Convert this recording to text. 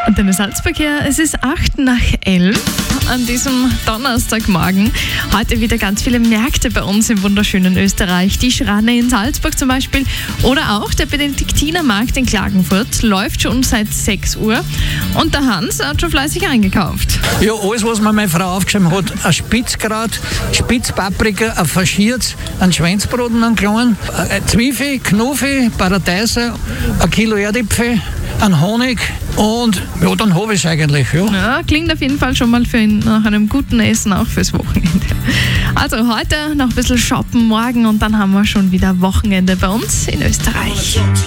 Und dann ist Salzverkehr. Es ist 8:08 an diesem Donnerstagmorgen. Heute wieder ganz viele Märkte bei uns im wunderschönen Österreich. Die Schranne in Salzburg zum Beispiel oder auch der Benediktinermarkt in Klagenfurt läuft schon seit 6 Uhr. Und der Hans hat schon fleißig eingekauft. Ja, alles, was mir meine Frau aufgeschrieben hat. Ein Spitzgrat, Spitzpaprika, ein Faschierz, ein Schweinsbraten, einen kleinen, Zwiebel, Knofi, Paradeiser, ein Kilo Erdäpfel, ein Honig und ja, dann habe ich es eigentlich. Ja. Ja, klingt auf jeden Fall schon mal nach einem guten Essen, auch fürs Wochenende. Also heute noch ein bisschen shoppen, morgen und dann haben wir schon wieder Wochenende bei uns in Österreich.